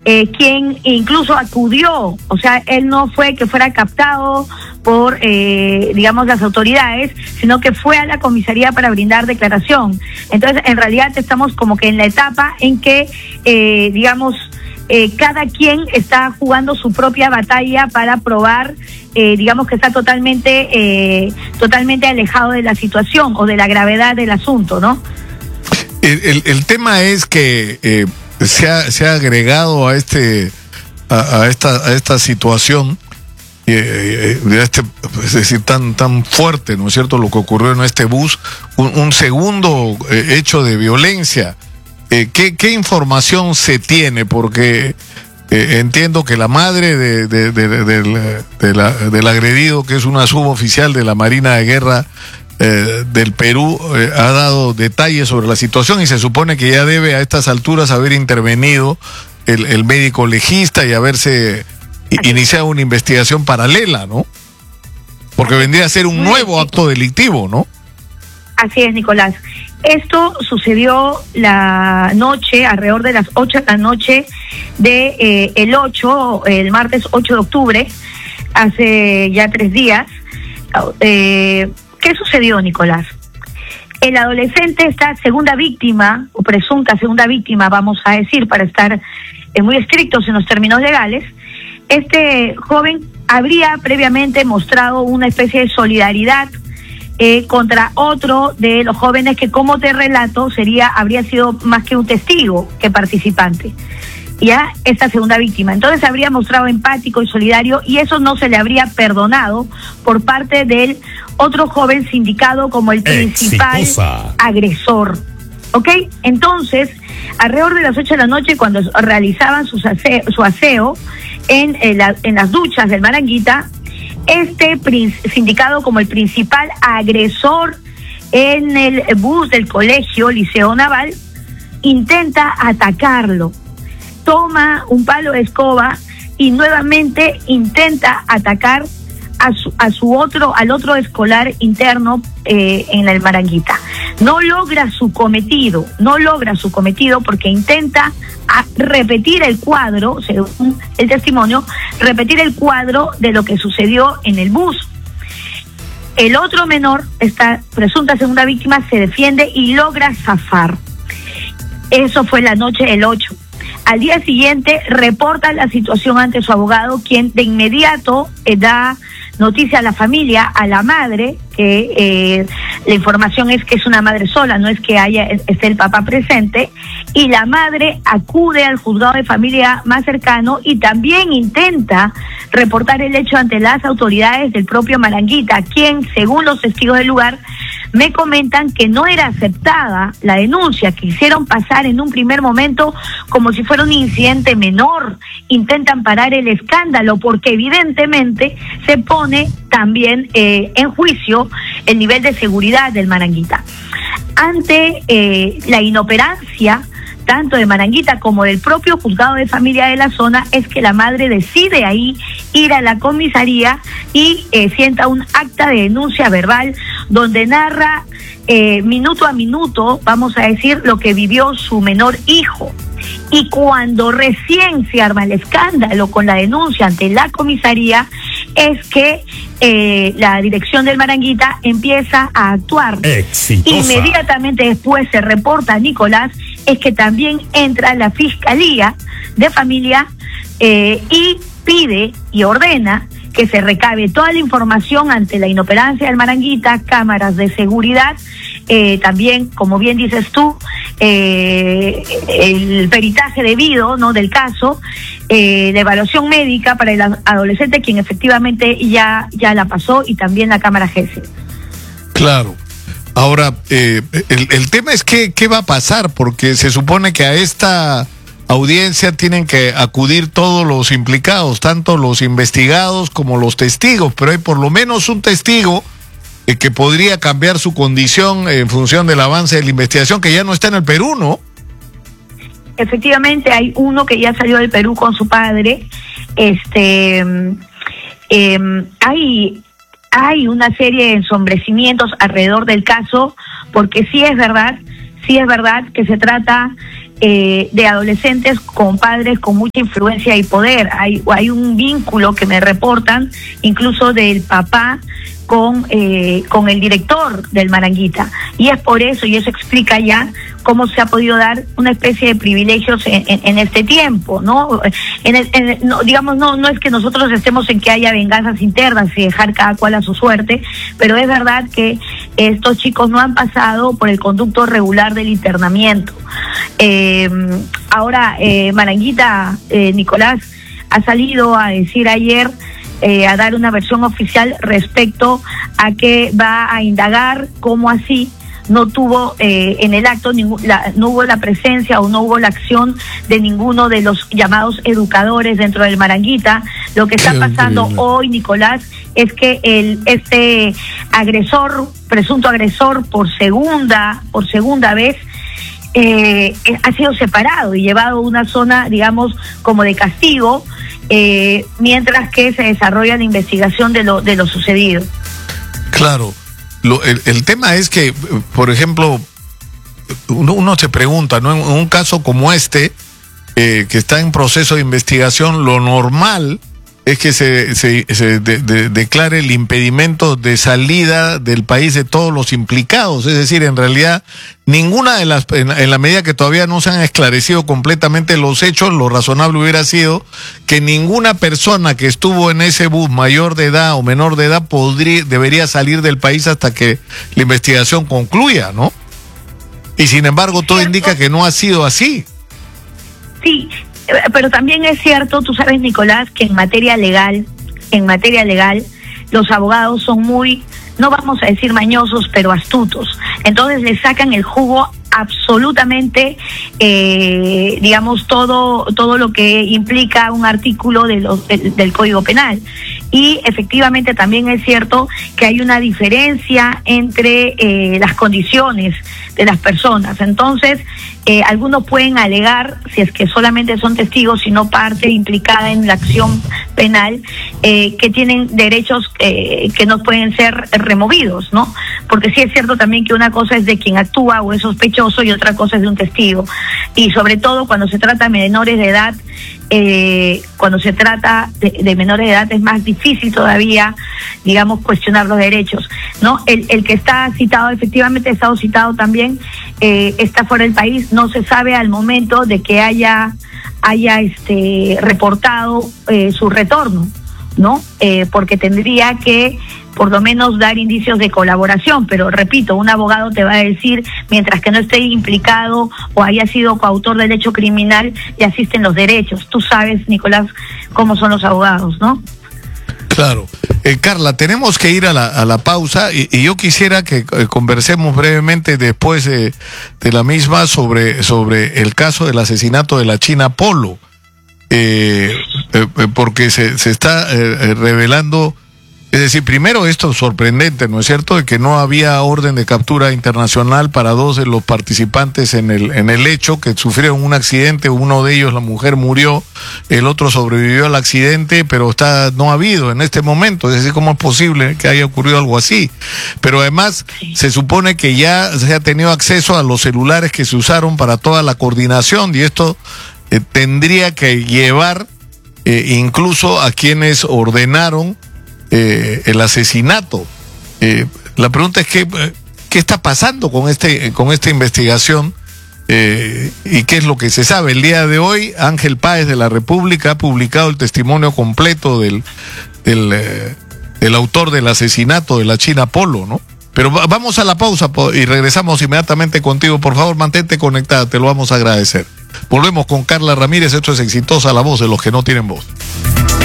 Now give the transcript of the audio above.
quien incluso acudió, o sea, él no fue que fuera captado por, digamos, las autoridades, sino que fue a la comisaría para brindar declaración. Entonces, en realidad estamos como que en la etapa en que, digamos, cada quien está jugando su propia batalla para probar, digamos, que está totalmente alejado de la situación o de la gravedad del asunto, ¿no? El tema es que se ha agregado a esta situación, es decir, tan fuerte, ¿no es cierto?, lo que ocurrió en este bus, un segundo hecho de violencia. ¿Qué información se tiene? Porque entiendo que la madre del agredido, que es una suboficial de la Marina de Guerra del Perú, ha dado detalles sobre la situación y se supone que ya debe a estas alturas haber intervenido el médico legista y haberse iniciado una investigación paralela, ¿no? Porque vendría a ser un nuevo acto delictivo, ¿no? Así es, Nicolás. Esto sucedió la noche, alrededor de las 8 de la noche de el martes 8 de octubre, hace ya 3 días. ¿Qué sucedió, Nicolás? El adolescente, esta segunda víctima, o presunta segunda víctima, vamos a decir, para estar muy estrictos en los términos legales, este joven habría previamente mostrado una especie de solidaridad contra otro de los jóvenes que, como te relato, habría sido más que un testigo que participante. Ya esta segunda víctima. Entonces habría mostrado empático y solidario, y eso no se le habría perdonado por parte del otro joven sindicado como el principal agresor. ¿Ok? Entonces, alrededor de las 8 de la noche, cuando realizaban su aseo en las duchas del Maranguita, este sindicado como el principal agresor en el bus del colegio Liceo Naval intenta atacarlo. Toma un palo de escoba y nuevamente intenta atacar al otro escolar interno en el Maranguita. No logra su cometido porque intenta repetir el cuadro, según el testimonio, repetir el cuadro de lo que sucedió en el bus. El otro menor, esta presunta segunda víctima, se defiende y logra zafar. Eso fue la noche del 8. Al día siguiente reporta la situación ante su abogado, quien de inmediato da noticia a la familia, a la madre, que la información es que es una madre sola, no es que esté el papá presente, y la madre acude al juzgado de familia más cercano y también intenta reportar el hecho ante las autoridades del propio Maranguita, quien, según los testigos del lugar, me comentan que no era aceptada la denuncia, que hicieron pasar en un primer momento como si fuera un incidente menor. Intentan parar el escándalo porque evidentemente se pone también en juicio el nivel de seguridad del Maranguita. Ante la inoperancia tanto de Maranguita como del propio juzgado de familia de la zona, es que la madre decide ahí ir a la comisaría y sienta un acta de denuncia verbal donde narra minuto a minuto, vamos a decir, lo que vivió su menor hijo. Y cuando recién se arma el escándalo con la denuncia ante la comisaría, es que la dirección del Maranguita empieza a actuar. Exitosa. Inmediatamente después se reporta a Nicolás, es que también entra la Fiscalía de Familia y pide y ordena que se recabe toda la información ante la inoperancia del Maranguita, cámaras de seguridad, también, como bien dices tú, el peritaje debido, ¿no?, del caso, la evaluación médica para el adolescente, quien efectivamente ya la pasó, y también la cámara GESE. Claro. Ahora, el tema es qué va a pasar, porque se supone que a esta audiencia tienen que acudir todos los implicados, tanto los investigados como los testigos, pero hay por lo menos un testigo que podría cambiar su condición en función del avance de la investigación, que ya no está en el Perú, ¿no? Efectivamente, hay uno que ya salió del Perú con su padre. Hay una serie de ensombrecimientos alrededor del caso, porque sí es verdad que se trata de adolescentes con padres con mucha influencia y poder. Hay un vínculo que me reportan, incluso del papá con el director del Maranguita, y es por eso, y eso explica ya cómo se ha podido dar una especie de privilegios en este tiempo, ¿no? No, digamos, no es que nosotros estemos en que haya venganzas internas y dejar cada cual a su suerte, pero es verdad que estos chicos no han pasado por el conducto regular del internamiento. Ahora, Maranguita, Nicolás, ha salido a decir ayer, a dar una versión oficial respecto a que va a indagar cómo así no tuvo en el acto no hubo la presencia o no hubo la acción de ninguno de los llamados educadores dentro del Maranguita. Lo que está pasando hoy, Nicolás, es que este agresor, presunto agresor por segunda vez, ha sido separado y llevado a una zona, digamos, como de castigo, mientras que se desarrolla la investigación de lo sucedido. Claro. El tema es que, por ejemplo, uno se pregunta, ¿no? En un caso como este, que está en proceso de investigación, lo normal es que se declare el impedimento de salida del país de todos los implicados. Es decir, en realidad, ninguna de las, en la medida que todavía no se han esclarecido completamente los hechos, lo razonable hubiera sido que ninguna persona que estuvo en ese bus, mayor de edad o menor de edad, debería salir del país hasta que la investigación concluya, ¿no? Y sin embargo, todo indica que no ha sido así. Sí, pero también es cierto, tú sabes, Nicolás, que en materia legal, los abogados son muy, no vamos a decir mañosos, pero astutos. Entonces le sacan el jugo absolutamente, digamos, todo lo que implica un artículo del Código Penal. Y efectivamente también es cierto que hay una diferencia entre las condiciones de las personas. Entonces, algunos pueden alegar, si es que solamente son testigos y no parte implicada en la acción penal, que tienen derechos que no pueden ser removidos, ¿no? Porque sí es cierto también que una cosa es de quien actúa o es sospechoso y otra cosa es de un testigo. Y sobre todo cuando se trata de menores de edad, cuando se trata de menores de edad es más difícil todavía, digamos, cuestionar los derechos, ¿no? El que está citado, efectivamente ha estado citado también, está fuera del país, no se sabe al momento de que haya reportado su retorno, ¿no? Porque tendría que por lo menos dar indicios de colaboración, pero repito, un abogado te va a decir, mientras que no esté implicado o haya sido coautor del hecho criminal, le asisten los derechos. Tú sabes, Nicolás, cómo son los abogados, ¿no? Claro. Carla, tenemos que ir a la pausa y yo quisiera que conversemos brevemente después de la misma sobre el caso del asesinato de la China Polo, porque se está revelando. Es decir, primero esto es sorprendente, ¿no es cierto?, de que no había orden de captura internacional para dos de los participantes en el hecho, que sufrieron un accidente. Uno de ellos, la mujer, murió, el otro sobrevivió al accidente, pero no ha habido en este momento. Es decir, ¿cómo es posible que haya ocurrido algo así? Pero además se supone que ya se ha tenido acceso a los celulares que se usaron para toda la coordinación, y esto tendría que llevar incluso a quienes ordenaron el asesinato. La pregunta es ¿qué está pasando con esta investigación? ¿Y qué es lo que se sabe? El día de hoy, Ángel Páez de la República ha publicado el testimonio completo del autor del asesinato de la China Polo, ¿no? Pero vamos a la pausa y regresamos inmediatamente contigo. Por favor, mantente conectada, te lo vamos a agradecer. Volvemos con Carla Ramírez. Esto es Exitosa, la voz de los que no tienen voz.